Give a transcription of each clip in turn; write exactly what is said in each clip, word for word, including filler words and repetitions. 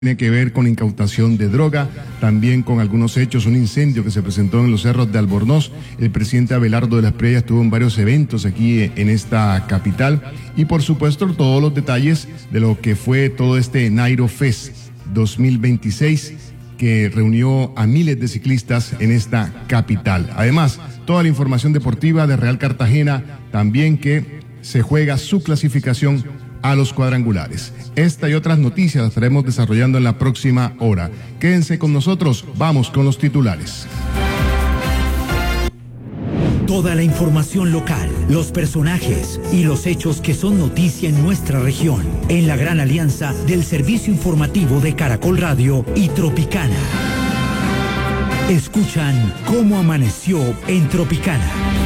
Tiene que ver con incautación de droga, también con algunos hechos, un incendio que se presentó en los cerros de Albornoz. El presidente Abelardo de las Preyas estuvo en varios eventos aquí en esta capital y por supuesto todos los detalles de lo que fue todo este Nairo Fest dos mil veintiséis que reunió a miles de ciclistas en esta capital. Además, toda la información deportiva de Real Cartagena, también que se juega su clasificación a los cuadrangulares. Esta y otras noticias las estaremos desarrollando en la próxima hora. Quédense con nosotros, vamos con los titulares. Toda la información local, los personajes y los hechos que son noticia en nuestra región, en la gran alianza del servicio informativo de Caracol Radio y Tropicana. Escuchan cómo amaneció en Tropicana.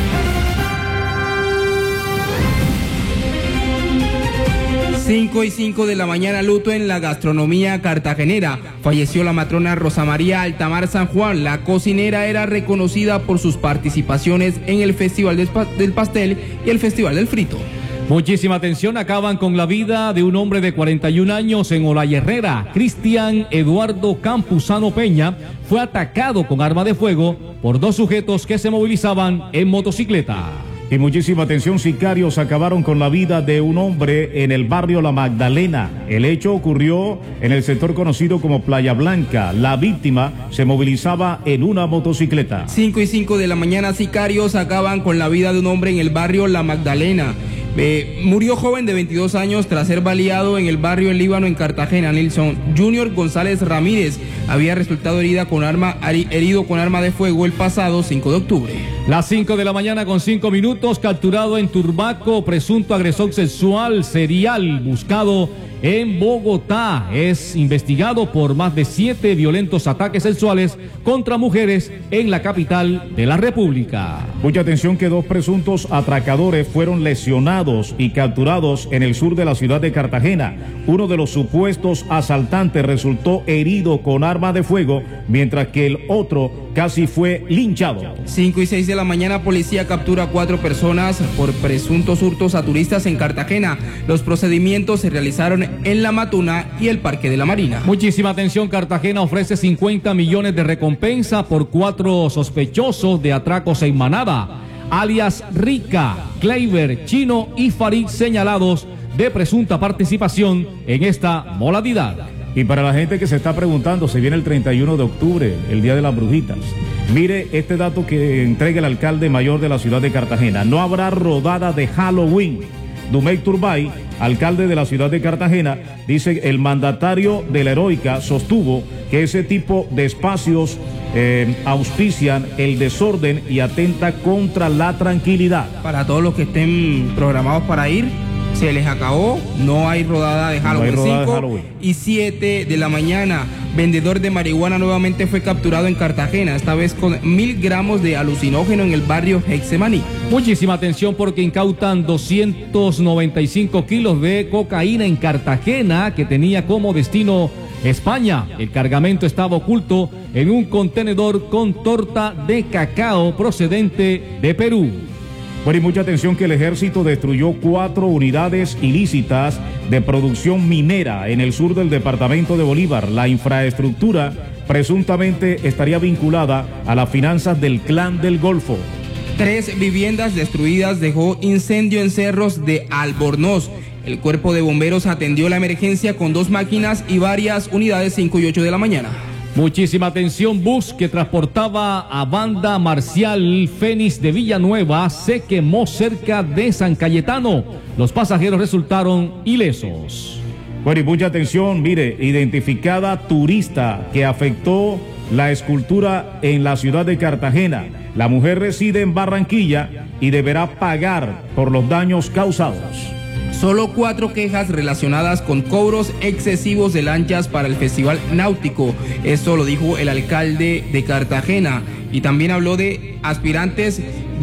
cinco y cinco de la mañana, luto en la gastronomía cartagenera. Falleció la matrona Rosa María Altamar San Juan. La cocinera era reconocida por sus participaciones en el Festival del Pastel y el Festival del Frito. Muchísima atención, acaban con la vida de un hombre de cuarenta y un años en Olaya Herrera. Cristian Eduardo Campuzano Peña fue atacado con arma de fuego por dos sujetos que se movilizaban en motocicleta. Y muchísima atención, sicarios acabaron con la vida de un hombre en el barrio La Magdalena. El hecho ocurrió en el sector conocido como Playa Blanca. La víctima se movilizaba en una motocicleta. cinco y cinco de la mañana, sicarios acaban con la vida de un hombre en el barrio La Magdalena. Eh, murió joven de veintidós años tras ser baleado en el barrio El Líbano en Cartagena. Nilson Junior González Ramírez había resultado herida con arma, herido con arma de fuego el pasado cinco de octubre. Las cinco de la mañana con cinco minutos, capturado en Turbaco, presunto agresor sexual serial, buscado en Bogotá. Es investigado por más de siete violentos ataques sexuales contra mujeres en la capital de la República. Mucha atención que dos presuntos atracadores fueron lesionados y capturados en el sur de la ciudad de Cartagena. Uno de los supuestos asaltantes resultó herido con arma de fuego, mientras que el otro casi fue linchado. cinco y seis de la mañana, policía captura a cuatro personas por presuntos hurtos a turistas en Cartagena. Los procedimientos se realizaron en La Matuna y el Parque de la Marina. Muchísima atención, Cartagena ofrece cincuenta millones de recompensa por cuatro sospechosos de atracos en manada, alias Rica, Kleiber, Chino y Farid, señalados de presunta participación en esta modalidad. Y para la gente que se está preguntando, se viene el treinta y uno de octubre, el Día de las Brujitas. Mire este dato que entrega el alcalde mayor de la ciudad de Cartagena. No habrá rodada de Halloween. Dumey Turbay, alcalde de la ciudad de Cartagena, dice: el mandatario de la Heroica sostuvo que ese tipo de espacios eh, auspician el desorden y atenta contra la tranquilidad. Para todos los que estén programados para ir, se les acabó, no hay rodada de Halloween. No hay rodada cinco de Halloween. Y siete de la mañana, vendedor de marihuana nuevamente fue capturado en Cartagena, esta vez con mil gramos de alucinógeno en el barrio Hexemaní. Muchísima atención porque incautan doscientos noventa y cinco kilos de cocaína en Cartagena que tenía como destino España. El cargamento estaba oculto en un contenedor con torta de cacao procedente de Perú. Bueno, y mucha atención que el ejército destruyó cuatro unidades ilícitas de producción minera en el sur del departamento de Bolívar. La infraestructura presuntamente estaría vinculada a las finanzas del Clan del Golfo. Tres viviendas destruidas dejó incendio en cerros de Albornoz. El cuerpo de bomberos atendió la emergencia con dos máquinas y varias unidades cinco y ocho de la mañana. Muchísima atención, bus que transportaba a banda marcial Fénix de Villanueva se quemó cerca de San Cayetano. Los pasajeros resultaron ilesos. Bueno, y mucha atención, mire, identificada turista que afectó la escultura en la ciudad de Cartagena. La mujer reside en Barranquilla y deberá pagar por los daños causados. Solo cuatro quejas relacionadas con cobros excesivos de lanchas para el Festival Náutico. Esto lo dijo el alcalde de Cartagena. Y también habló de aspirantes,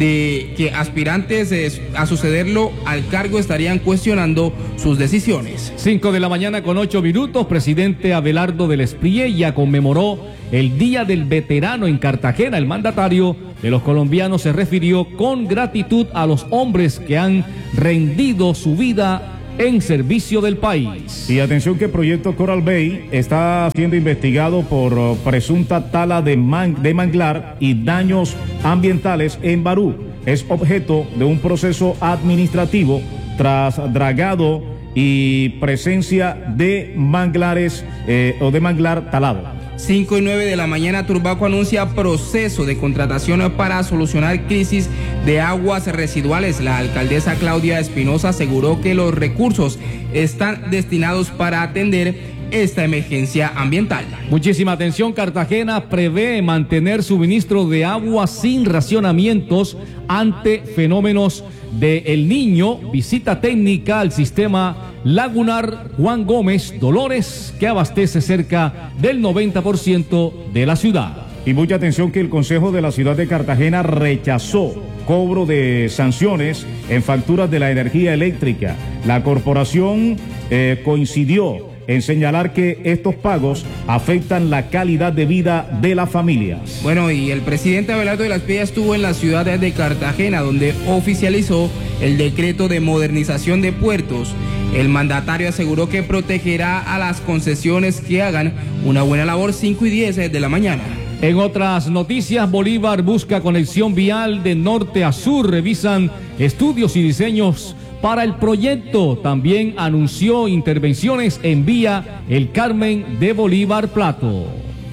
de que aspirantes eh, a sucederlo al cargo estarían cuestionando sus decisiones. cinco de la mañana con ocho minutos, presidente Abelardo de las Preyas conmemoró el Día del Veterano en Cartagena. El mandatario de los colombianos se refirió con gratitud a los hombres que han rendido su vida en servicio del país. Y atención que el proyecto Coral Bay está siendo investigado por uh, presunta tala de, man, de manglar y daños ambientales en Barú. Es objeto de un proceso administrativo tras dragado y presencia de manglares eh, o de manglar talado. cinco y nueve de la mañana, Turbaco anuncia proceso de contratación para solucionar crisis de aguas residuales. La alcaldesa Claudia Espinosa aseguró que los recursos están destinados para atender esta emergencia ambiental. Muchísima atención, Cartagena prevé mantener suministro de agua sin racionamientos ante fenómenos de El Niño. Visita técnica al sistema lagunar Juan Gómez Dolores, que abastece cerca del noventa por ciento de la ciudad. Y mucha atención que el Consejo de la Ciudad de Cartagena rechazó cobro de sanciones en facturas de la energía eléctrica. La corporación eh, coincidió en señalar que estos pagos afectan la calidad de vida de las familias. Bueno, y el presidente Abelardo de las Piedras estuvo en la ciudad de Cartagena, donde oficializó el decreto de modernización de puertos. El mandatario aseguró que protegerá a las concesiones que hagan una buena labor. Cinco y diez de la mañana. En otras noticias, Bolívar busca conexión vial de norte a sur. Revisan estudios y diseños para el proyecto. También anunció intervenciones en vía El Carmen de Bolívar Plato.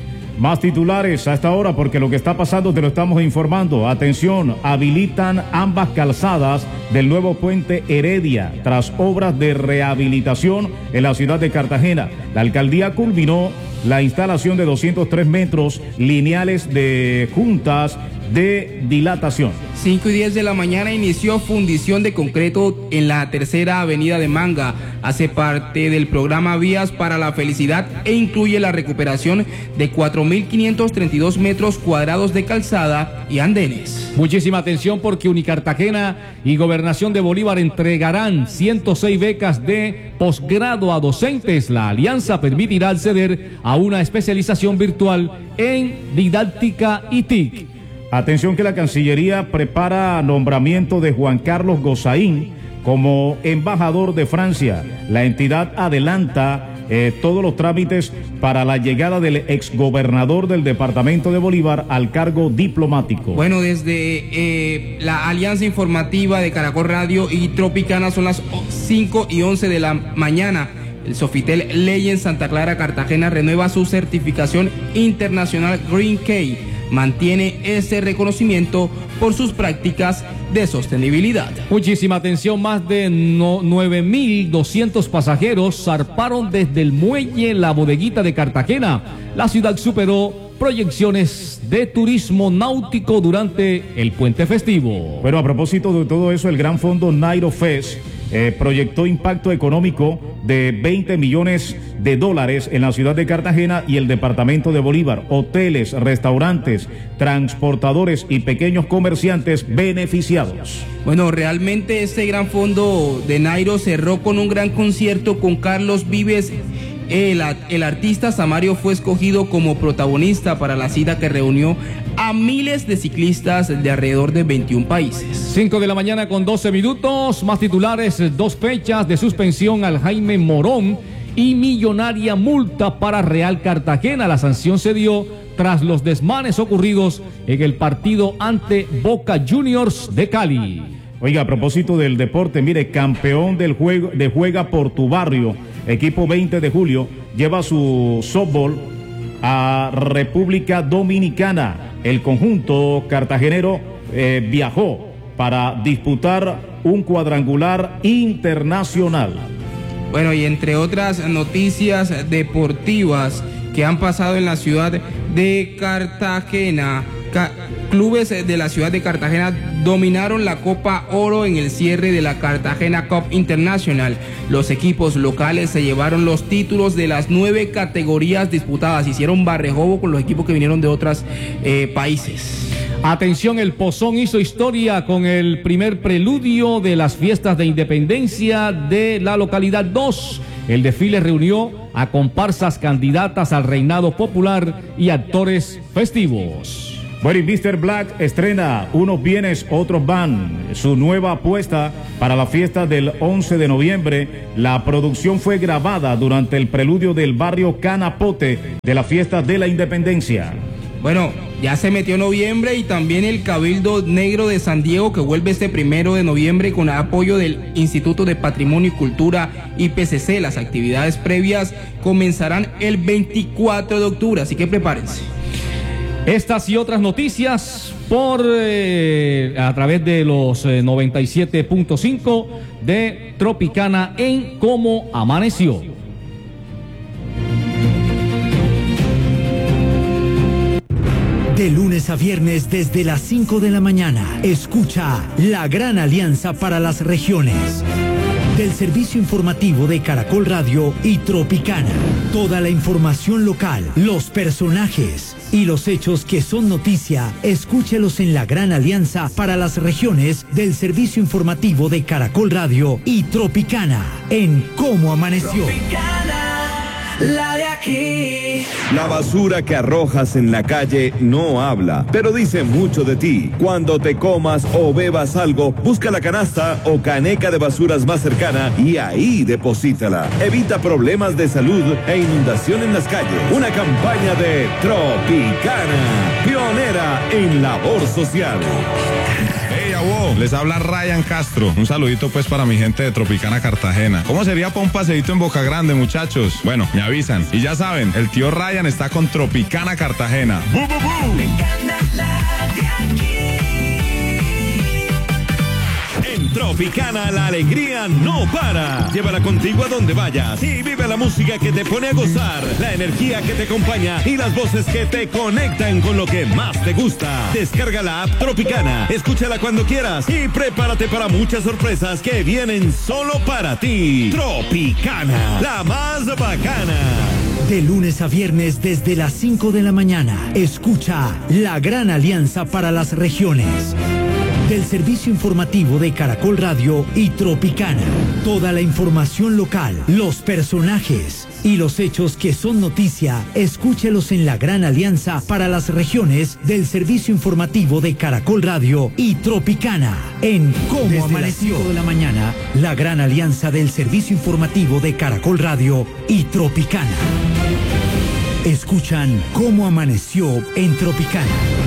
Más titulares a esta hora porque lo que está pasando te lo estamos informando. Atención, habilitan ambas calzadas del nuevo puente Heredia tras obras de rehabilitación en la ciudad de Cartagena. La alcaldía culminó la instalación de doscientos tres metros lineales de juntas de dilatación. cinco y diez de la mañana inició fundición de concreto en la tercera avenida de Manga. Hace parte del programa Vías para la Felicidad e incluye la recuperación de cuatro mil quinientos treinta y dos metros cuadrados de calzada y andenes. Muchísima atención porque Unicartagena y Gobernación de Bolívar entregarán ciento seis becas de posgrado a docentes. La alianza permitirá acceder a una especialización virtual en didáctica y T I C. Atención que la Cancillería prepara nombramiento de Juan Carlos Gozaín como embajador de Francia. La entidad adelanta eh, todos los trámites para la llegada del exgobernador del departamento de Bolívar al cargo diplomático. Bueno, desde eh, la Alianza Informativa de Caracol Radio y Tropicana son las cinco y once de la mañana. El Sofitel Ley en Santa Clara, Cartagena, renueva su certificación internacional Green Key. Mantiene ese reconocimiento por sus prácticas de sostenibilidad. Muchísima atención, más de no, nueve mil doscientos pasajeros zarparon desde el muelle La Bodeguita de Cartagena. La ciudad superó proyecciones de turismo náutico durante el puente festivo. Bueno, a propósito de todo eso, el gran fondo Nairo Fest eh, proyectó impacto económico de veinte millones de dólares en la ciudad de Cartagena y el departamento de Bolívar. Hoteles, restaurantes, transportadores y pequeños comerciantes beneficiados. Bueno, realmente este gran fondo de Nairo cerró con un gran concierto con Carlos Vives. El, el artista Samario fue escogido como protagonista para la cita que reunió a miles de ciclistas de alrededor de veintiún países. cinco de la mañana con doce minutos, más titulares, dos fechas de suspensión al Jaime Morón y millonaria multa para Real Cartagena. La sanción se dio tras los desmanes ocurridos en el partido ante Boca Juniors de Cali. Oiga, a propósito del deporte, mire, campeón del juego de Juega por tu Barrio, equipo veinte de julio, lleva su softball a República Dominicana. El conjunto cartagenero eh, viajó para disputar un cuadrangular internacional. Bueno, y entre otras noticias deportivas que han pasado en la ciudad de Cartagena, ca clubes de la ciudad de Cartagena dominaron la Copa Oro en el cierre de la Cartagena Cup International. Los equipos locales se llevaron los títulos de las nueve categorías disputadas. Hicieron barrejobo con los equipos que vinieron de otros eh, países. Atención, el Pozón hizo historia con el primer preludio de las fiestas de independencia de la localidad dos. El desfile reunió a comparsas candidatas al reinado popular y actores festivos. Bueno, y mister Black estrena Unos vienes, otros van, su nueva apuesta para la fiesta del once de noviembre. La producción fue grabada durante el preludio del barrio Canapote de la fiesta de la Independencia. Bueno, ya se metió noviembre y también el Cabildo Negro de San Diego, que vuelve este primero de noviembre con el apoyo del Instituto de Patrimonio y Cultura I P C C. Las actividades previas comenzarán el veinticuatro de octubre, así que prepárense. Estas y otras noticias por eh, a través de los eh, noventa y siete punto cinco de Tropicana en Cómo Amaneció. De lunes a viernes desde las cinco de la mañana, escucha La Gran Alianza para las Regiones. Del servicio informativo de Caracol Radio y Tropicana. Toda la información local, los personajes y los hechos que son noticia, escúchelos en La Gran Alianza para las Regiones del servicio informativo de Caracol Radio y Tropicana en Cómo Amaneció. La de aquí. La basura que arrojas en la calle no habla, pero dice mucho de ti. Cuando te comas o bebas algo, busca la canasta o caneca de basuras más cercana y ahí deposítala. Evita problemas de salud e inundación en las calles. Una campaña de Tropicana, pionera en labor social. Hey, abo, les habla Ryan Castro. Un saludito pues para mi gente de Tropicana Cartagena. ¿Cómo sería para un paseíto en Boca Grande, muchachos? Bueno, me avisan. Y ya saben, el tío Ryan está con Tropicana Cartagena. ¡Bu, bu, bu! En Tropicana la alegría no para. Llévala contigo a donde vayas y vive la música que te pone a gozar, la energía que te acompaña y las voces que te conectan con lo que más te gusta. Descarga la app Tropicana, escúchala cuando quieras y prepárate para muchas sorpresas que vienen solo para ti. Tropicana, la más bacana. De lunes a viernes desde las cinco de la mañana, escucha La Gran Alianza para las Regiones. Del servicio informativo de Caracol Radio y Tropicana. Toda la información local, los personajes y los hechos que son noticia, escúchelos en La Gran Alianza para las Regiones del servicio informativo de Caracol Radio y Tropicana en Cómo Amaneció. Desde las cinco de la mañana, La Gran Alianza del servicio informativo de Caracol Radio y Tropicana. Escuchan Cómo Amaneció en Tropicana.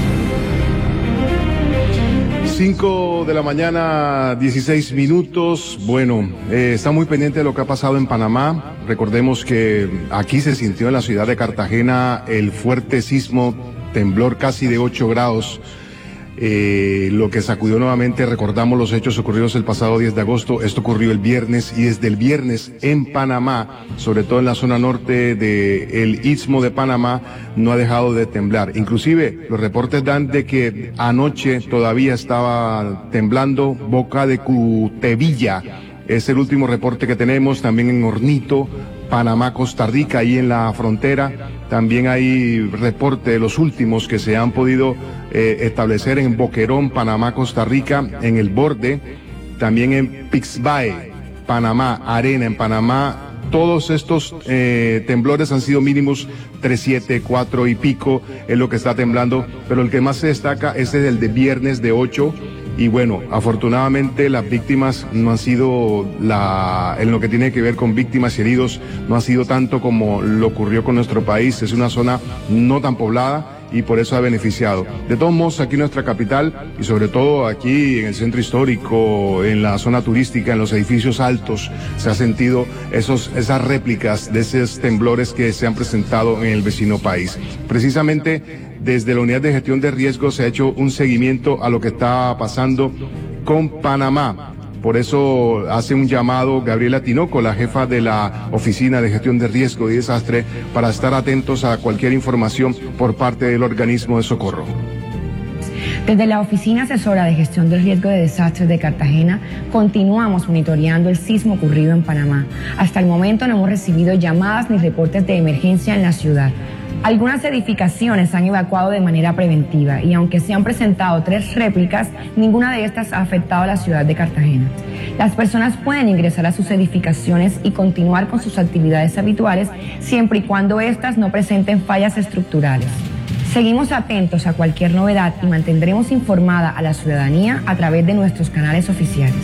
cinco de la mañana, dieciséis minutos. Bueno, eh, está muy pendiente de lo que ha pasado en Panamá. Recordemos que aquí se sintió en la ciudad de Cartagena el fuerte sismo, temblor casi de ocho grados. Eh, lo que sacudió nuevamente, recordamos los hechos ocurridos el pasado diez de agosto, esto ocurrió el viernes y desde el viernes en Panamá, sobre todo en la zona norte del Istmo de Panamá, no ha dejado de temblar. Inclusive los reportes dan de que anoche todavía estaba temblando Boca de Cutevilla, es el último reporte que tenemos, también en Hornito, Panamá, Costa Rica, ahí en la frontera. También hay reporte de los últimos que se han podido eh, establecer en Boquerón, Panamá, Costa Rica, en el borde, también en Pixbae, Panamá, Arena, en Panamá. Todos estos eh, temblores han sido mínimos tres, siete, cuatro y pico, es lo que está temblando, pero el que más se destaca es el de viernes de ocho. Y bueno, afortunadamente las víctimas no han sido, la, en lo que tiene que ver con víctimas y heridos, no ha sido tanto como lo ocurrió con nuestro país. Es una zona no tan poblada y por eso ha beneficiado. De todos modos, aquí en nuestra capital y sobre todo aquí en el centro histórico, en la zona turística, en los edificios altos, se ha sentido esos, esas réplicas de esos temblores que se han presentado en el vecino país. Precisamente desde la Unidad de Gestión de Riesgos se ha hecho un seguimiento a lo que está pasando con Panamá. Por eso hace un llamado Gabriela Tinoco, la jefa de la Oficina de Gestión de Riesgo y Desastre, para estar atentos a cualquier información por parte del organismo de socorro. Desde la Oficina Asesora de Gestión del Riesgo de Desastres de Cartagena, continuamos monitoreando el sismo ocurrido en Panamá. Hasta el momento no hemos recibido llamadas ni reportes de emergencia en la ciudad. Algunas edificaciones han evacuado de manera preventiva y aunque se han presentado tres réplicas, ninguna de estas ha afectado a la ciudad de Cartagena. Las personas pueden ingresar a sus edificaciones y continuar con sus actividades habituales siempre y cuando éstas no presenten fallas estructurales. Seguimos atentos a cualquier novedad y mantendremos informada a la ciudadanía a través de nuestros canales oficiales.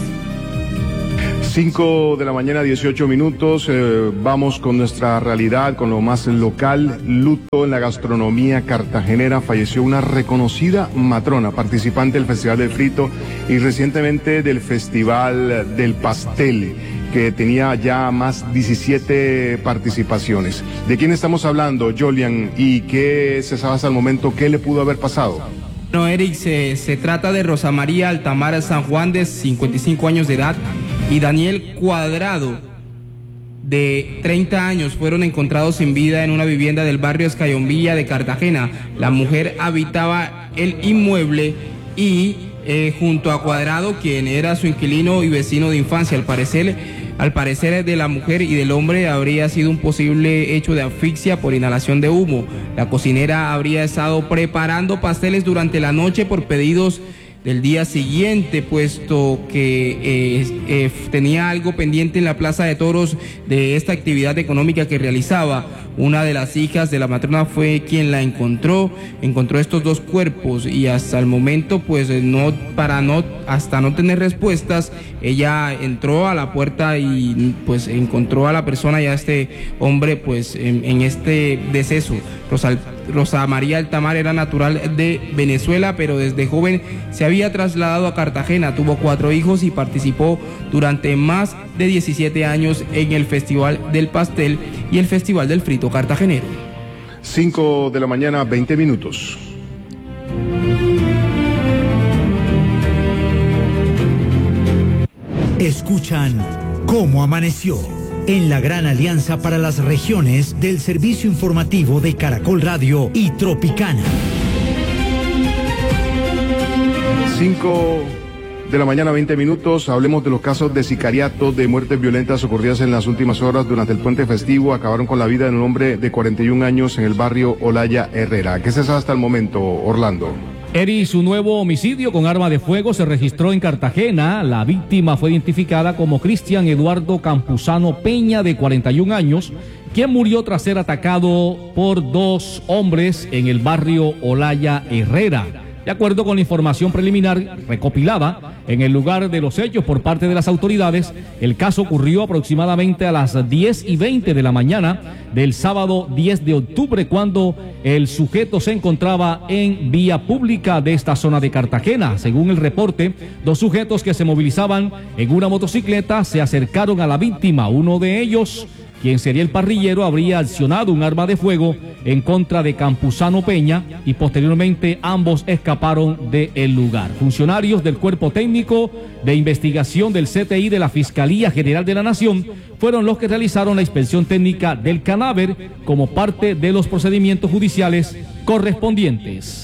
cinco de la mañana, dieciocho minutos. Eh, vamos con nuestra realidad, con lo más local. Luto en la gastronomía cartagenera. Falleció una reconocida matrona, participante del Festival del Frito y recientemente del Festival del Pastel, que tenía ya más diecisiete participaciones. ¿De quién estamos hablando, Jolian? ¿Y qué se sabe hasta el momento? ¿Qué le pudo haber pasado? No, Eric, se, se trata de Rosa María Altamar San Juan, de cincuenta y cinco años de edad, y Daniel Cuadrado, de treinta años, fueron encontrados sin vida en una vivienda del barrio Escayombilla de Cartagena. La mujer habitaba el inmueble y eh, junto a Cuadrado, quien era su inquilino y vecino de infancia. Al parecer, al parecer de la mujer y del hombre habría sido un posible hecho de asfixia por inhalación de humo. La cocinera habría estado preparando pasteles durante la noche por pedidos del día siguiente, puesto que eh, eh, tenía algo pendiente en la Plaza de Toros de esta actividad económica que realizaba. Una de las hijas de la matrona fue quien la encontró, encontró estos dos cuerpos y hasta el momento, pues no, para no, hasta no tener respuestas, ella entró a la puerta y pues encontró a la persona y a este hombre pues en, en este deceso. Rosa, Rosa María Altamar era natural de Venezuela, pero desde joven se había trasladado a Cartagena, tuvo cuatro hijos y participó durante más de diecisiete años en el Festival del Pastel y el Festival del Frito cartagenero. cinco de la mañana, veinte minutos. Escuchan Cómo Amaneció, en la gran alianza para las regiones del servicio informativo de Caracol Radio y Tropicana. cinco de la mañana, veinte minutos. Hablemos de los casos de sicariato, de muertes violentas ocurridas en las últimas horas durante el puente festivo. Acabaron con la vida de un hombre de cuarenta y un años en el barrio Olaya Herrera. ¿Qué se sabe hasta el momento, Orlando? Eri, su nuevo homicidio con arma de fuego se registró en Cartagena. La víctima fue identificada como Cristian Eduardo Campuzano Peña, de cuarenta y un años, quien murió tras ser atacado por dos hombres en el barrio Olaya Herrera. De acuerdo con la información preliminar recopilada en el lugar de los hechos por parte de las autoridades, el caso ocurrió aproximadamente a las diez y veinte de la mañana del sábado diez de octubre, cuando el sujeto se encontraba en vía pública de esta zona de Cartagena. Según el reporte, dos sujetos que se movilizaban en una motocicleta se acercaron a la víctima. Uno de ellos, quien sería el parrillero, habría accionado un arma de fuego en contra de Campuzano Peña y posteriormente ambos escaparon del lugar. Funcionarios del Cuerpo Técnico de Investigación del C T I de la Fiscalía General de la Nación fueron los que realizaron la inspección técnica del cadáver como parte de los procedimientos judiciales correspondientes.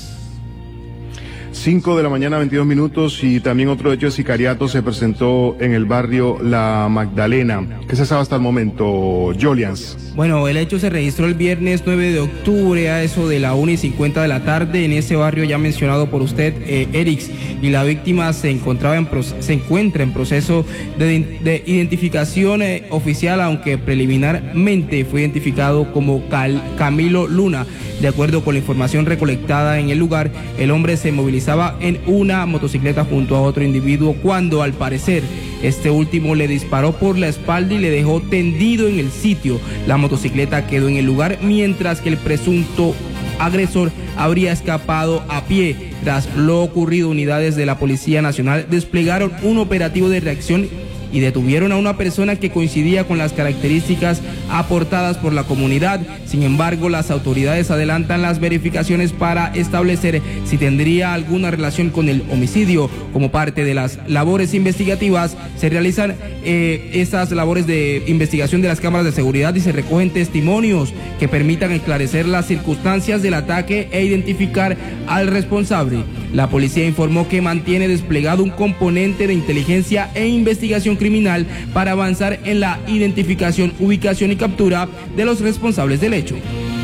cinco de la mañana, veintidós minutos, y también otro hecho de sicariato se presentó en el barrio La Magdalena. ¿Qué se sabe hasta el momento, Jolians? Bueno, el hecho se registró el viernes nueve de octubre a eso de la una y cincuenta de la tarde en ese barrio ya mencionado por usted, eh, Erix, y la víctima se encontraba en se encuentra en proceso de, de identificación eh, oficial, aunque preliminarmente fue identificado como Cal, Camilo Luna. De acuerdo con la información recolectada en el lugar, el hombre se movilizaba en una motocicleta junto a otro individuo cuando, al parecer, este último le disparó por la espalda y le dejó tendido en el sitio. La motocicleta quedó en el lugar, mientras que el presunto agresor habría escapado a pie. Tras lo ocurrido, unidades de la Policía Nacional desplegaron un operativo de reacción y detuvieron a una persona que coincidía con las características aportadas por la comunidad. Sin embargo, las autoridades adelantan las verificaciones para establecer si tendría alguna relación con el homicidio. Como parte de las labores investigativas, se realizan eh, estas labores de investigación de las cámaras de seguridad y se recogen testimonios que permitan esclarecer las circunstancias del ataque e identificar al responsable. La policía informó que mantiene desplegado un componente de inteligencia e investigación criminal para avanzar en la identificación, ubicación y captura de los responsables del hecho.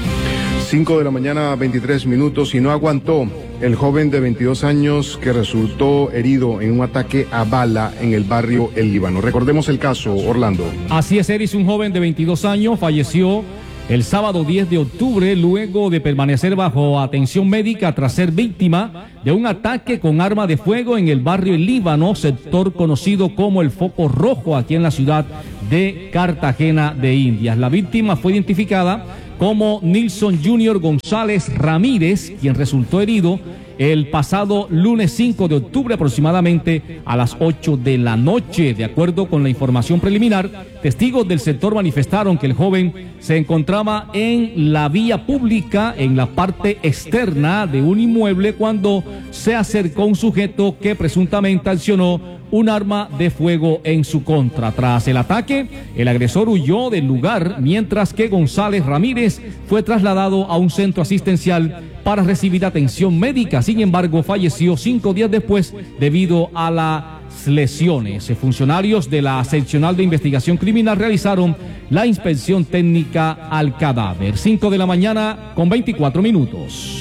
cinco de la mañana, veintitrés minutos, y no aguantó el joven de veintidós años que resultó herido en un ataque a bala en el barrio El Líbano. Recordemos el caso, Orlando. Así es, Eris, un joven de veintidós años falleció el sábado diez de octubre, luego de permanecer bajo atención médica tras ser víctima de un ataque con arma de fuego en el barrio El Líbano, sector conocido como el Foco Rojo aquí en la ciudad de Cartagena de Indias. La víctima fue identificada como Nilson Junior González Ramírez, quien resultó herido el pasado lunes cinco de octubre aproximadamente a las ocho de la noche. De acuerdo con la información preliminar, testigos del sector manifestaron que el joven se encontraba en la vía pública, en la parte externa de un inmueble, cuando se acercó un sujeto que presuntamente accionó un arma de fuego en su contra. Tras el ataque, el agresor huyó del lugar, mientras que González Ramírez fue trasladado a un centro asistencial para recibir atención médica. Sin embargo, falleció cinco días después debido a las lesiones. Funcionarios de la Seccional de Investigación Criminal realizaron la inspección técnica al cadáver. cinco de la mañana con veinticuatro minutos.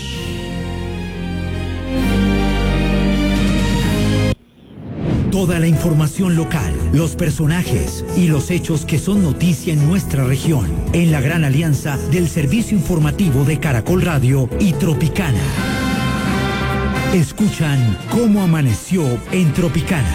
Toda la información local, los personajes y los hechos que son noticia en nuestra región, en la gran alianza del servicio informativo de Caracol Radio y Tropicana. Escuchan Cómo Amaneció en Tropicana.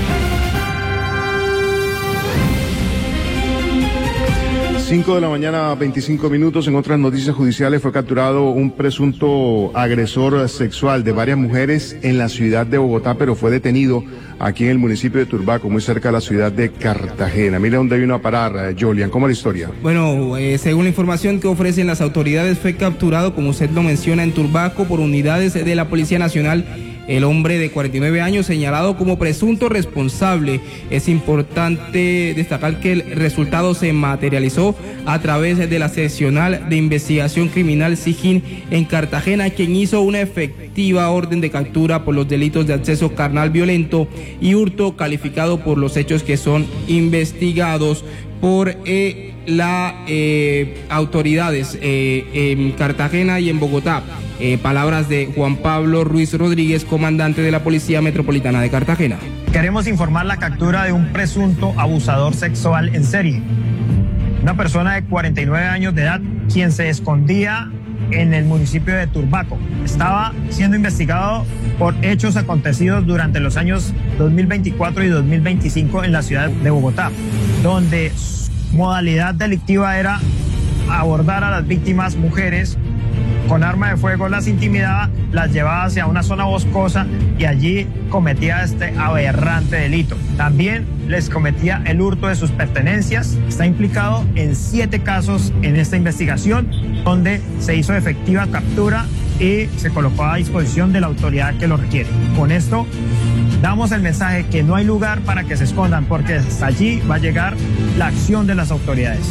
cinco de la mañana, veinticinco minutos. En otras noticias judiciales, fue capturado un presunto agresor sexual de varias mujeres en la ciudad de Bogotá, pero fue detenido aquí en el municipio de Turbaco, muy cerca de la ciudad de Cartagena. Mira dónde vino a parar, Jolian. ¿Cómo es la historia? Bueno, eh, según la información que ofrecen las autoridades, fue capturado, como usted lo menciona, en Turbaco por unidades de la Policía Nacional. El hombre de cuarenta y nueve años, señalado como presunto responsable. Es importante destacar que el resultado se materializó a través de la Seccional de Investigación Criminal SIGIN en Cartagena, quien hizo una efectiva orden de captura por los delitos de acceso carnal violento y hurto, calificado por los hechos que son investigados por eh, las eh, autoridades eh, en Cartagena y en Bogotá. Eh, palabras de Juan Pablo Ruiz Rodríguez, comandante de la Policía Metropolitana de Cartagena. Queremos informar la captura de un presunto abusador sexual en serie. Una persona de cuarenta y nueve años de edad, quien se escondía en el municipio de Turbaco. Estaba siendo investigado por hechos acontecidos durante los años dos mil veinticuatro y dos mil veinticinco en la ciudad de Bogotá, donde su modalidad delictiva era abordar a las víctimas mujeres con arma de fuego, las intimidaba, las llevaba hacia una zona boscosa y allí cometía este aberrante delito. También les cometía el hurto de sus pertenencias. Está implicado en siete casos en esta investigación, donde se hizo efectiva captura y se colocó a disposición de la autoridad que lo requiere. Con esto damos el mensaje que no hay lugar para que se escondan, porque hasta allí va a llegar la acción de las autoridades.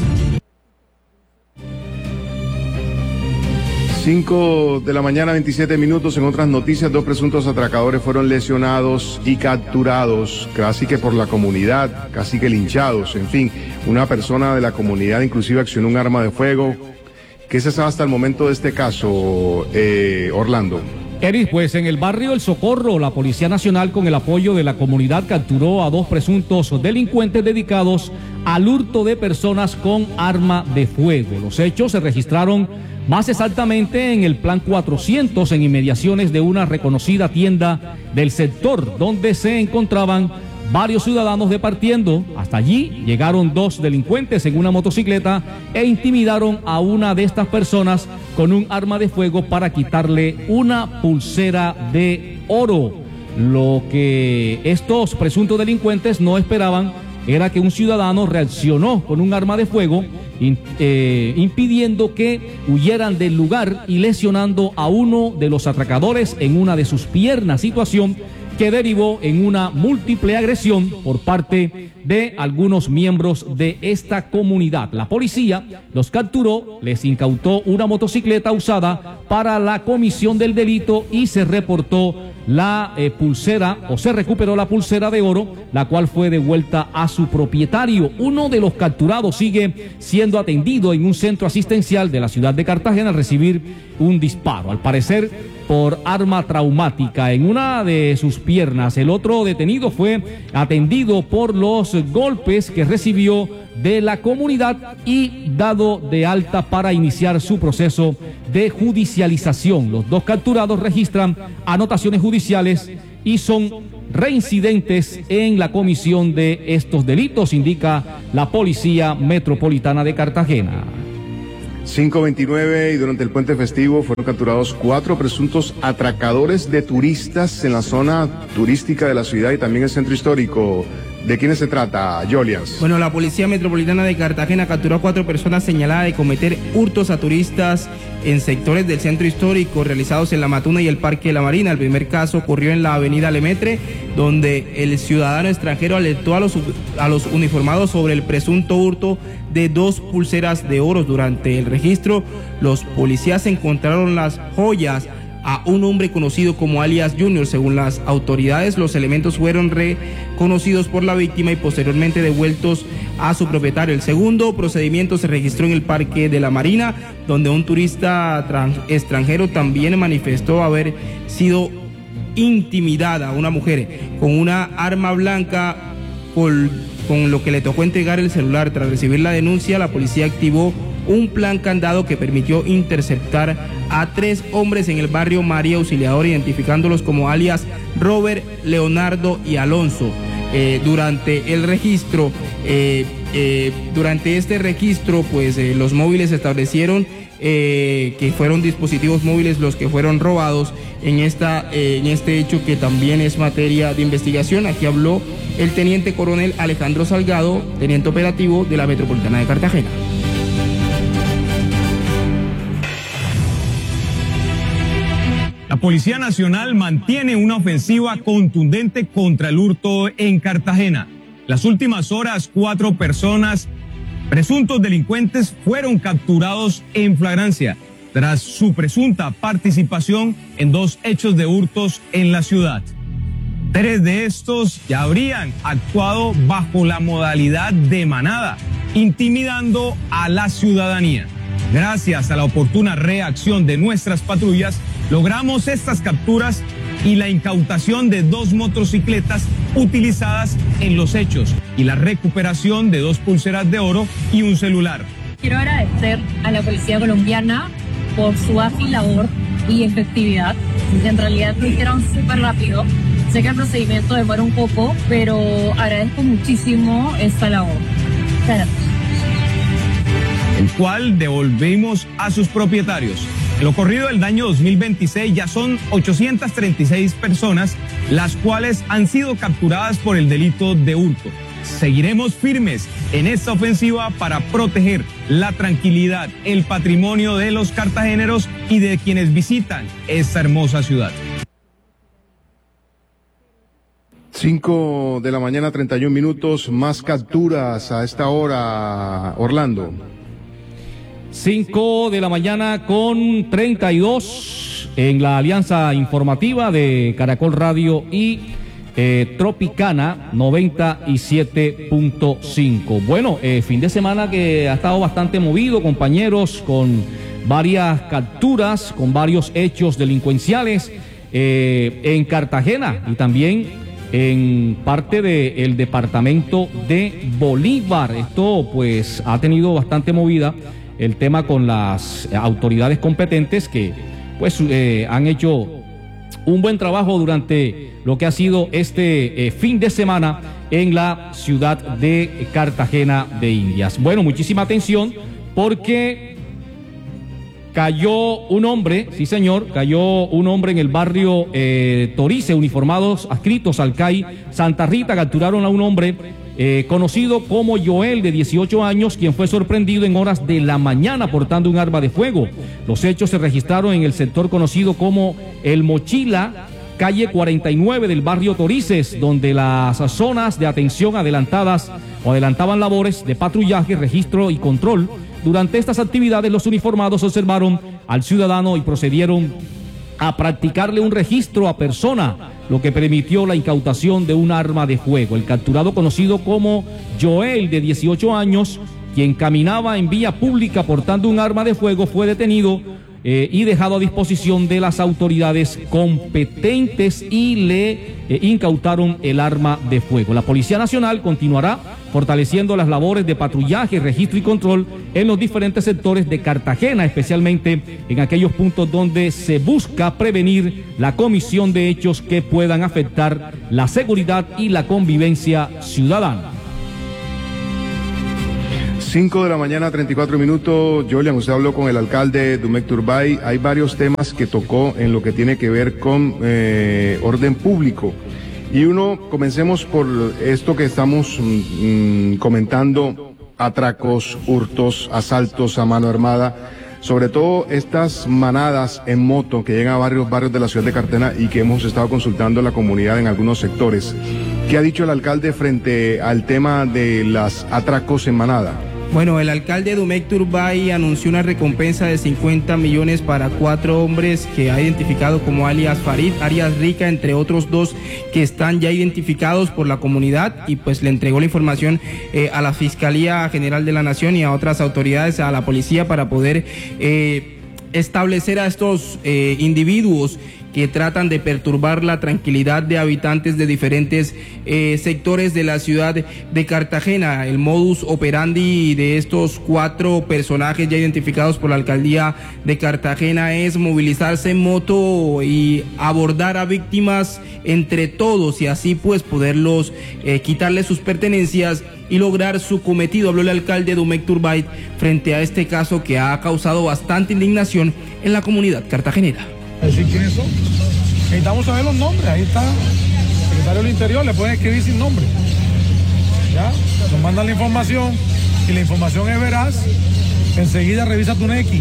cinco de la mañana, veintisiete minutos. En otras noticias, dos presuntos atracadores fueron lesionados y capturados, casi que por la comunidad, casi que linchados. En fin, una persona de la comunidad inclusive accionó un arma de fuego. ¿Qué se sabe hasta el momento de este caso, eh, Orlando? Eris, pues en el barrio El Socorro, la Policía Nacional, con el apoyo de la comunidad, capturó a dos presuntos delincuentes dedicados al hurto de personas con arma de fuego. Los hechos se registraron más exactamente en el Plan cuatrocientos, en inmediaciones de una reconocida tienda del sector, donde se encontraban varios ciudadanos departiendo. Hasta allí llegaron dos delincuentes en una motocicleta e intimidaron a una de estas personas con un arma de fuego para quitarle una pulsera de oro. Lo que estos presuntos delincuentes no esperaban era que un ciudadano reaccionó con un arma de fuego, in, eh, impidiendo que huyeran del lugar y lesionando a uno de los atracadores en una de sus piernas, situación que derivó en una múltiple agresión por parte de algunos miembros de esta comunidad. La policía los capturó, les incautó una motocicleta usada para la comisión del delito y se reportó la eh, pulsera, o se recuperó la pulsera de oro, la cual fue devuelta a su propietario. Uno de los capturados sigue siendo atendido en un centro asistencial de la ciudad de Cartagena al recibir un disparo. Al parecer, por arma traumática en una de sus piernas. El otro detenido fue atendido por los golpes que recibió de la comunidad y dado de alta para iniciar su proceso de judicialización. Los dos capturados registran anotaciones judiciales y son reincidentes en la comisión de estos delitos, indica la Policía Metropolitana de Cartagena. cinco veintinueve y durante el puente festivo fueron capturados cuatro presuntos atracadores de turistas en la zona turística de la ciudad y también el centro histórico. ¿De quiénes se trata, Jolias? Bueno, la Policía Metropolitana de Cartagena capturó a cuatro personas señaladas de cometer hurtos a turistas en sectores del centro histórico realizados en La Matuna y el Parque de la Marina. El primer caso ocurrió en la avenida Lemetre, donde el ciudadano extranjero alertó a los, a los uniformados sobre el presunto hurto de dos pulseras de oro. Durante el registro, los policías encontraron las joyas a un hombre conocido como alias Junior. Según las autoridades, los elementos fueron reconocidos por la víctima y posteriormente devueltos a su propietario. El segundo procedimiento se registró en el Parque de la Marina, donde un turista extranjero también manifestó haber sido intimidada a una mujer con una arma blanca, con, con lo que le tocó entregar el celular. Tras recibir la denuncia, la policía activó un plan candado que permitió interceptar a tres hombres en el barrio María Auxiliadora, identificándolos como alias Robert, Leonardo y Alonso. Eh, durante el registro, eh, eh, durante este registro, pues eh, los móviles establecieron eh, que fueron dispositivos móviles los que fueron robados en, esta, eh, en este hecho, que también es materia de investigación. Aquí habló el teniente coronel Alejandro Salgado, teniente operativo de la Metropolitana de Cartagena. La Policía Nacional mantiene una ofensiva contundente contra el hurto en Cartagena. Las últimas horas, cuatro personas, presuntos delincuentes, fueron capturados en flagrancia tras su presunta participación en dos hechos de hurtos en la ciudad. Tres de estos ya habrían actuado bajo la modalidad de manada, intimidando a la ciudadanía. Gracias a la oportuna reacción de nuestras patrullas, logramos estas capturas y la incautación de dos motocicletas utilizadas en los hechos y la recuperación de dos pulseras de oro y un celular. Quiero agradecer a la Policía Colombiana por su ágil labor y efectividad. En realidad lo hicieron súper rápido. Sé que el procedimiento demora un poco, pero agradezco muchísimo esta labor. Gracias. El cual devolvimos a sus propietarios. En lo corrido del año dos mil veintiséis ya son ochocientas treinta y seis personas las cuales han sido capturadas por el delito de hurto. Seguiremos firmes en esta ofensiva para proteger la tranquilidad, el patrimonio de los cartageneros y de quienes visitan esta hermosa ciudad. cinco de la mañana, treinta y un minutos, más capturas a esta hora, Orlando. cinco de la mañana con treinta y dos en la alianza informativa de Caracol Radio y eh, Tropicana noventa y siete punto cinco. Bueno, eh, fin de semana que ha estado bastante movido, compañeros, con varias capturas, con varios hechos delincuenciales eh, en Cartagena y también en parte del departamento de Bolívar. Esto pues ha tenido bastante movida el tema con las autoridades competentes que pues eh, han hecho un buen trabajo durante lo que ha sido este eh, fin de semana en la ciudad de Cartagena de Indias. Bueno, muchísima atención porque cayó un hombre, sí señor, cayó un hombre en el barrio eh, Torice, uniformados adscritos al C A I Santa Rita, capturaron a un hombre Eh, conocido como Joel, de dieciocho años, quien fue sorprendido en horas de la mañana portando un arma de fuego. Los hechos se registraron en el sector conocido como El Mochila, calle cuarenta y nueve del barrio Torices, donde las zonas de atención adelantadas o adelantaban labores de patrullaje, registro y control. Durante estas actividades, los uniformados observaron al ciudadano y procedieron a practicarle un registro a persona, lo que permitió la incautación de un arma de fuego. El capturado, conocido como Joel, de dieciocho años, quien caminaba en vía pública portando un arma de fuego, fue detenido eh, y dejado a disposición de las autoridades competentes y le eh, incautaron el arma de fuego. La Policía Nacional continuará fortaleciendo las labores de patrullaje, registro y control en los diferentes sectores de Cartagena, especialmente en aquellos puntos donde se busca prevenir la comisión de hechos que puedan afectar la seguridad y la convivencia ciudadana. cinco de la mañana, treinta y cuatro minutos. Jolian, usted habló con el alcalde Dumec Turbay. Hay varios temas que tocó en lo que tiene que ver con eh, orden público. Y uno, comencemos por esto que estamos mmm, comentando, atracos, hurtos, asaltos a mano armada, sobre todo estas manadas en moto que llegan a varios barrios de la ciudad de Cartagena y que hemos estado consultando a la comunidad en algunos sectores. ¿Qué ha dicho el alcalde frente al tema de los atracos en manada? Bueno, el alcalde Dumec Turbay anunció una recompensa de cincuenta millones para cuatro hombres que ha identificado como alias Farid, alias Rica, entre otros dos que están ya identificados por la comunidad, y pues le entregó la información eh, a la Fiscalía General de la Nación y a otras autoridades, a la policía, para poder eh, establecer a estos eh, individuos que tratan de perturbar la tranquilidad de habitantes de diferentes eh, sectores de la ciudad de Cartagena. El modus operandi de estos cuatro personajes ya identificados por la alcaldía de Cartagena es movilizarse en moto y abordar a víctimas entre todos, y así pues poderlos eh, quitarles sus pertenencias y lograr su cometido. Habló el alcalde Dumec Turbay frente a este caso que ha causado bastante indignación en la comunidad cartagenera. Decir quiénes son. Necesitamos saber los nombres. Ahí está el secretario del Interior, le pueden escribir sin nombre. Ya, nos mandan la información y la información es veraz. Enseguida revisa tu N X.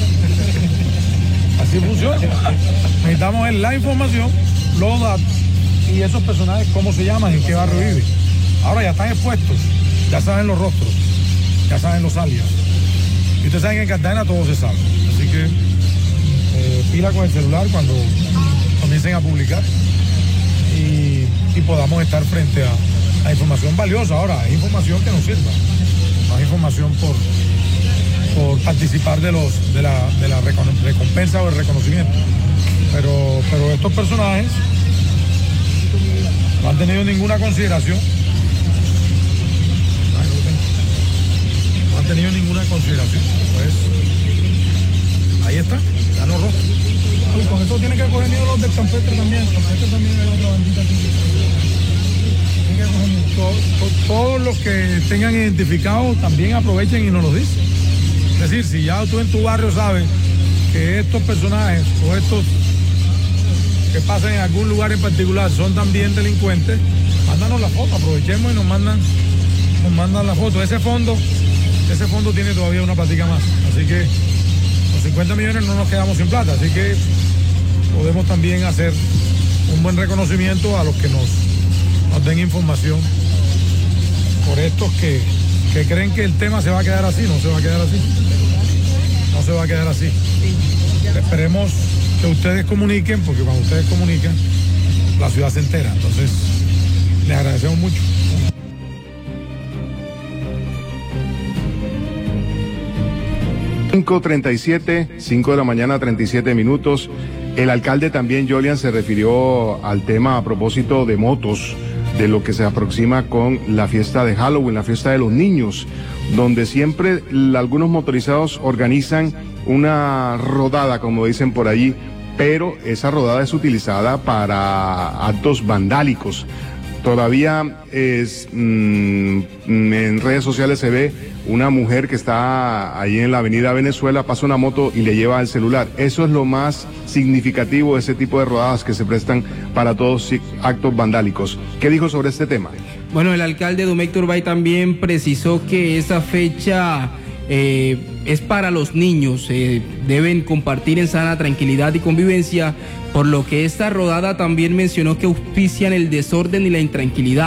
Así funciona. Necesitamos ver la información, los datos y esos personajes, cómo se llaman, en qué barrio viven. Ahora ya están expuestos, ya saben los rostros, ya saben los alias. Y ustedes saben que en Cartagena todo se sabe. Así que Eh, pila con el celular cuando comiencen a publicar y, y podamos estar frente a, a información valiosa. Ahora, hay información que nos sirva, no hay información por, por participar de los de la, de la recompensa o el reconocimiento. Pero, pero estos personajes no han tenido ninguna consideración. No han tenido ninguna consideración. Pues, ahí está. Ya no rojo. Y con eso tienen que coger miedo los del campestre también. El campestre también es otra bandita aquí. Tienen que coger miedo. Todo, todo, todos los que tengan identificados también aprovechen y nos lo dicen. Es decir, si ya tú en tu barrio sabes que estos personajes o estos que pasan en algún lugar en particular son también delincuentes, mándanos la foto, aprovechemos y nos mandan, nos mandan la foto. Ese fondo, ese fondo tiene todavía una plática más. Así que cincuenta millones no nos quedamos sin plata, así que podemos también hacer un buen reconocimiento a los que nos, nos den información por estos que, que creen que el tema se va a quedar así. No se va a quedar así, no se va a quedar así. Esperemos que ustedes comuniquen, porque cuando ustedes comunican, la ciudad se entera. Entonces, les agradecemos mucho. cinco treinta y siete, cinco de la mañana, treinta y siete minutos. El alcalde también, Jolian, se refirió al tema a propósito de motos, de lo que se aproxima con la fiesta de Halloween, la fiesta de los niños, donde siempre algunos motorizados organizan una rodada, como dicen por allí, pero esa rodada es utilizada para actos vandálicos. Todavía es, mmm, en redes sociales se ve una mujer que está ahí en la avenida Venezuela, pasa una moto y le lleva el celular. Eso es lo más significativo de ese tipo de rodadas que se prestan para todos actos vandálicos. ¿Qué dijo sobre este tema? Bueno, el alcalde Dumec Turbay también precisó que esa fecha eh, es para los niños, eh, deben compartir en sana tranquilidad y convivencia, por lo que esta rodada también mencionó que auspician el desorden y la intranquilidad.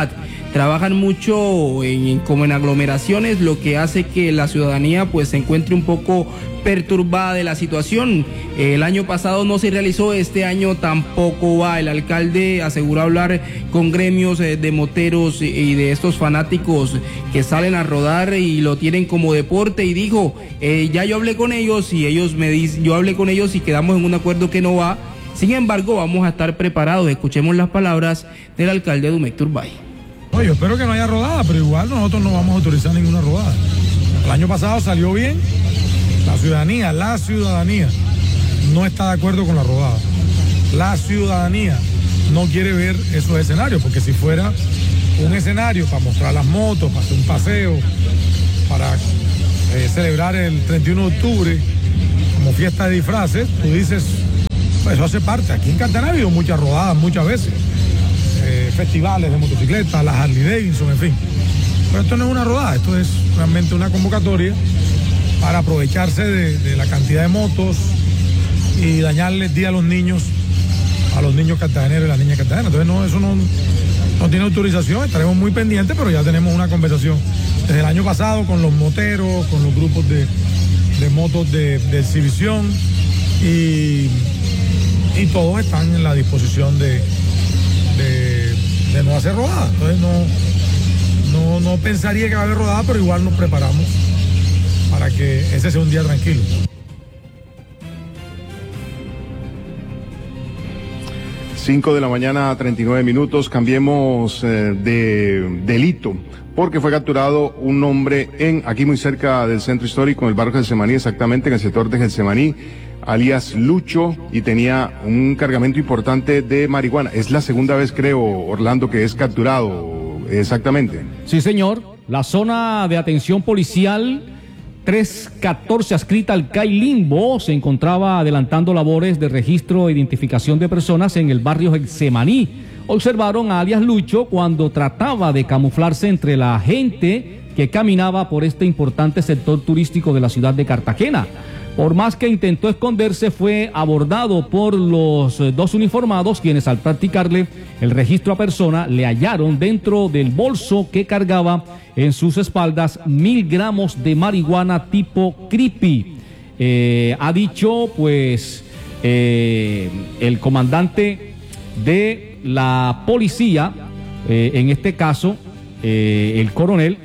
trabajan mucho en, como en aglomeraciones, lo que hace que la ciudadanía pues se encuentre un poco perturbada de la situación. El año pasado no se realizó, este año tampoco va. El alcalde aseguró hablar con gremios de moteros y de estos fanáticos que salen a rodar y lo tienen como deporte, y dijo, eh, ya yo hablé con ellos y ellos me dicen, yo hablé con ellos y quedamos en un acuerdo que no va. Sin embargo, vamos a estar preparados. Escuchemos las palabras del alcalde Dumec Turbay. No, yo espero que no haya rodada, pero igual nosotros no vamos a autorizar ninguna rodada. El año pasado salió bien. La ciudadanía, la ciudadanía no está de acuerdo con la rodada. La ciudadanía no quiere ver esos escenarios, porque si fuera un escenario para mostrar las motos, para hacer un paseo, para eh, celebrar el treinta y uno de octubre como fiesta de disfraces, tú dices, pues eso hace parte. Aquí en Cartagena ha habido muchas rodadas, muchas veces, eh, festivales de motocicletas, las Harley Davidson, en fin. Pero esto no es una rodada, esto es realmente una convocatoria para aprovecharse de, de la cantidad de motos y dañarle el día a los niños, a los niños cartageneros y las niñas cartagenas. Entonces no, eso no, no tiene autorización, estaremos muy pendientes, pero ya tenemos una conversación desde el año pasado con los moteros, con los grupos de, de motos de, de exhibición, y, y todos están en la disposición de, de, de no hacer rodada. Entonces no, no, no pensaría que va a haber rodada, pero igual nos preparamos para que ese sea un día tranquilo. cinco de la mañana, treinta y nueve minutos, cambiemos eh, de delito, porque fue capturado un hombre en, aquí muy cerca del centro histórico, en el barrio Gelsemaní, exactamente en el sector de Gelsemaní, alias Lucho, y tenía un cargamento importante de marihuana. Es la segunda vez, creo, Orlando, que es capturado, exactamente. Sí, señor. La zona de atención policial tres catorce adscrita al C A I Limbo se encontraba adelantando labores de registro e identificación de personas en el barrio Gelsemaní. Observaron a alias Lucho cuando trataba de camuflarse entre la gente que caminaba por este importante sector turístico de la ciudad de Cartagena. Por más que intentó esconderse, fue abordado por los dos uniformados, quienes al practicarle el registro a persona le hallaron dentro del bolso que cargaba en sus espaldas mil gramos de marihuana tipo creepy. Eh, ha dicho pues eh, el comandante de la policía, eh, en este caso eh, el coronel,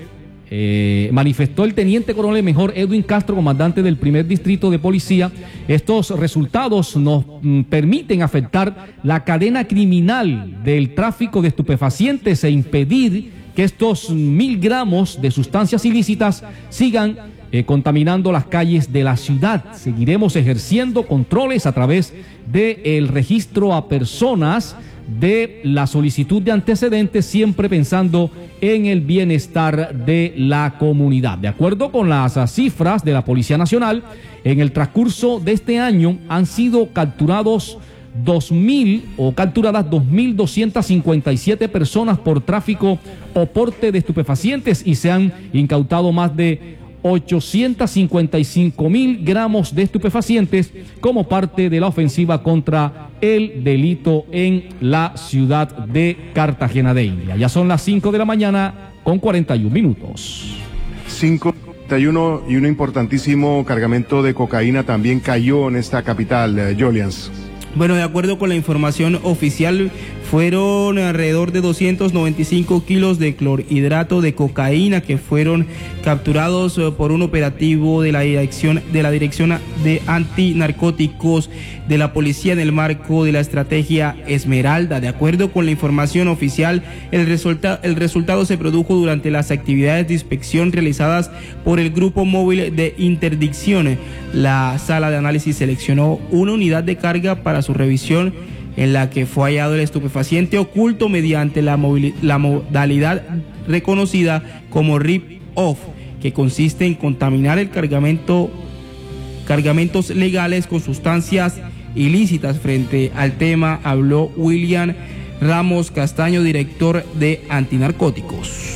Eh, manifestó el teniente coronel mejor Edwin Castro, comandante del primer distrito de policía. Estos resultados nos mm, permiten afectar la cadena criminal del tráfico de estupefacientes e impedir que estos mil gramos de sustancias ilícitas sigan eh, contaminando las calles de la ciudad. Seguiremos ejerciendo controles a través del registro a personas, de la solicitud de antecedentes, siempre pensando en el bienestar de la comunidad. De acuerdo con las cifras de la Policía Nacional, en el transcurso de este año han sido capturados dos mil o capturadas dos mil doscientas cincuenta y siete personas por tráfico o porte de estupefacientes, y se han incautado más de ochocientos cincuenta y cinco mil gramos de estupefacientes como parte de la ofensiva contra el delito en la ciudad de Cartagena de India. Ya son las cinco de la mañana con cuarenta y un minutos. cinco cuarenta y uno, y un importantísimo cargamento de cocaína también cayó en esta capital, eh, Jolians. Bueno, de acuerdo con la información oficial, fueron alrededor de doscientos noventa y cinco kilos de clorhidrato de cocaína que fueron capturados por un operativo de la dirección de la dirección de antinarcóticos de la policía en el marco de la estrategia Esmeralda. De acuerdo con la información oficial, el resulta, el resultado se produjo durante las actividades de inspección realizadas por el Grupo Móvil de Interdicción. La sala de análisis seleccionó una unidad de carga para su revisión, en la que fue hallado el estupefaciente oculto mediante la, la modalidad reconocida como rip-off, que consiste en contaminar el cargamento, cargamentos legales con sustancias ilícitas. Frente al tema habló William Ramos Castaño, director de Antinarcóticos.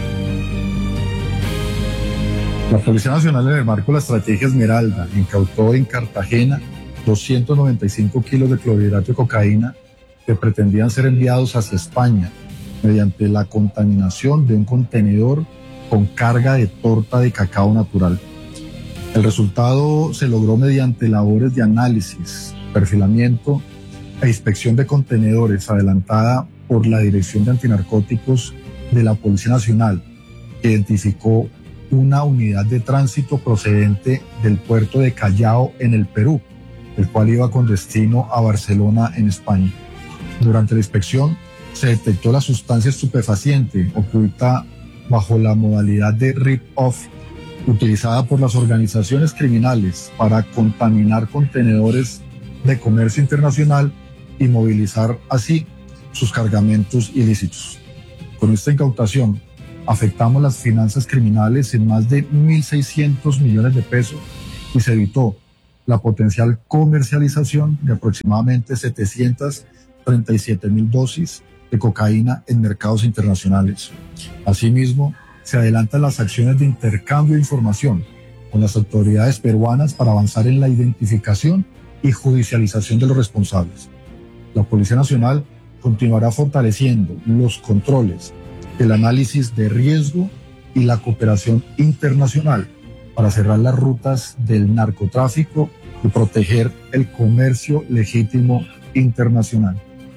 La Policía Nacional, en el marco de la estrategia Esmeralda, incautó en Cartagena doscientos noventa y cinco kilos de clorhidrato de cocaína que pretendían ser enviados hacia España. mediante la contaminación de un contenedor con carga de torta de cacao natural. El resultado se logró mediante labores de análisis, perfilamiento e inspección de contenedores adelantada por la Dirección de Antinarcóticos de la Policía Nacional, que identificó una unidad de tránsito procedente del puerto de Callao en el Perú, el cual iba con destino a Barcelona en España. Durante la inspección se detectó la sustancia estupefaciente oculta bajo la modalidad de rip-off utilizada por las organizaciones criminales para contaminar contenedores de comercio internacional y movilizar así sus cargamentos ilícitos. Con esta incautación afectamos las finanzas criminales en más de mil seiscientos millones de pesos y se evitó la potencial comercialización de aproximadamente setecientas treinta y siete mil dosis de cocaína en mercados internacionales. Asimismo, se adelantan las acciones de intercambio de información con las autoridades peruanas para avanzar en la identificación y judicialización de los responsables. La Policía Nacional continuará fortaleciendo los controles, el análisis de riesgo y la cooperación internacional para cerrar las rutas del narcotráfico y proteger el comercio legítimo internacional.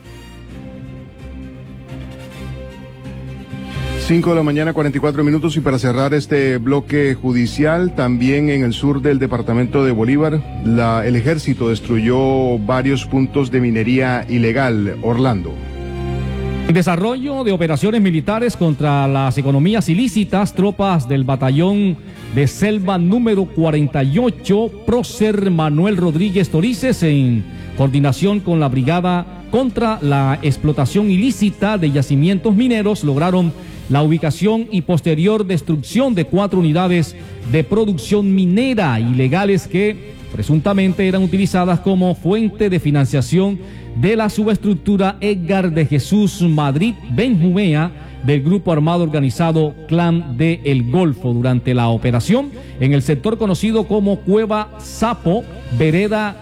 cinco de la mañana, cuarenta y cuatro minutos, y para cerrar este bloque judicial, también en el sur del departamento de Bolívar, la, el ejército destruyó varios puntos de minería ilegal. Orlando. En desarrollo de operaciones militares contra las economías ilícitas, tropas del batallón de selva número cuarenta y ocho, prócer Manuel Rodríguez Torices, en coordinación con la Brigada contra la Explotación Ilícita de Yacimientos Mineros, lograron la ubicación y posterior destrucción de cuatro unidades de producción minera ilegales que presuntamente eran utilizadas como fuente de financiación de la subestructura Edgar de Jesús Madrid Benjumea del grupo armado organizado Clan de El Golfo. Durante la operación en el sector conocido como Cueva Sapo, vereda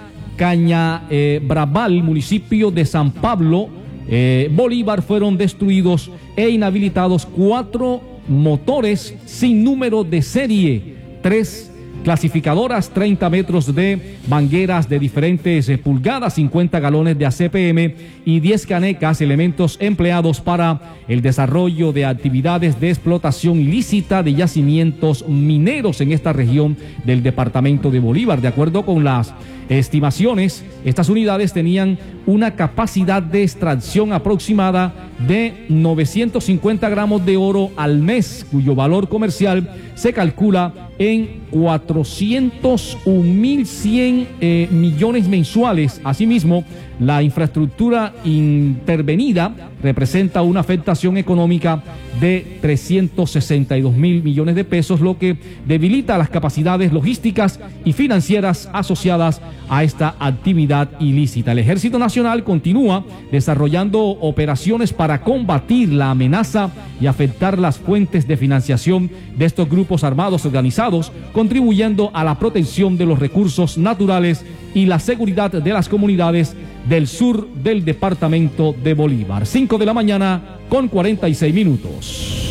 Cañabrabal, municipio de San Pablo, eh, Bolívar, fueron destruidos e inhabilitados cuatro motores sin número de serie, tres clasificadoras, treinta metros de mangueras de diferentes eh, pulgadas, cincuenta galones de A C P M y diez canecas, elementos empleados para el desarrollo de actividades de explotación ilícita de yacimientos mineros en esta región del departamento de Bolívar. De acuerdo con las estimaciones, estas unidades tenían una capacidad de extracción aproximada de novecientos cincuenta gramos de oro al mes, cuyo valor comercial se calcula en cuatrocientos un mil cien eh, millones mensuales. Asimismo, la infraestructura intervenida representa una afectación económica de trescientos sesenta y dos mil millones de pesos, lo que debilita las capacidades logísticas y financieras asociadas a esta actividad ilícita. El Ejército Nacional continúa desarrollando operaciones para combatir la amenaza y afectar las fuentes de financiación de estos grupos armados organizados, contribuyendo a la protección de los recursos naturales y la seguridad de las comunidades del sur del departamento de Bolívar. cinco de la mañana con cuarenta y seis minutos.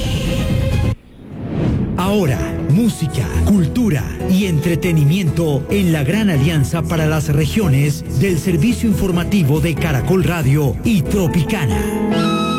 Ahora, música, cultura y entretenimiento en la gran alianza para las regiones del servicio informativo de Caracol Radio y Tropicana.